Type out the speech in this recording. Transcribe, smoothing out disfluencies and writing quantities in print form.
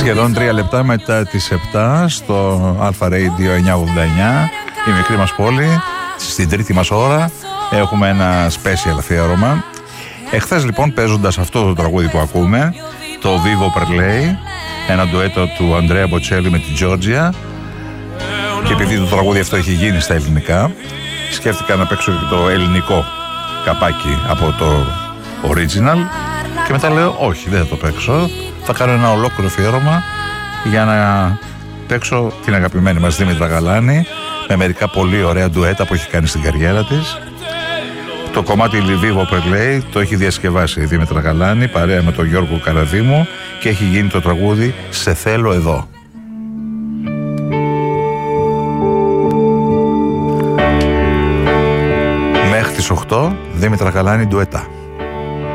Σχεδόν 3 λεπτά μετά τις 7 στο Alpha Radio 989, η μικρή μας πόλη, στην τρίτη μας ώρα έχουμε ένα special αφιέρωμα. Εχθές λοιπόν, παίζοντας αυτό το τραγούδι που ακούμε, το Vivo per Lei, ένα ντουέτο του Αντρέα Μποτσέλη με την Τζόρτζια, και επειδή το τραγούδι αυτό έχει γίνει στα ελληνικά, σκέφτηκα να παίξω και το ελληνικό καπάκι από το original, και μετά λέω όχι, δεν θα το παίξω, θα κάνω ένα ολόκληρο αφιέρωμα για να παίξω την αγαπημένη μας Δήμητρα Γαλάνη με μερικά πολύ ωραία ντουέτα που έχει κάνει στην καριέρα της. Το κομμάτι Vivo per Lei το έχει διασκευάσει η Δήμητρα Γαλάνη παρέα με τον Γιώργο Καραδίμου και έχει γίνει το τραγούδι «Σε θέλω εδώ». Μέχρι τις 8 Δήμητρα Γαλάνη ντουέτα.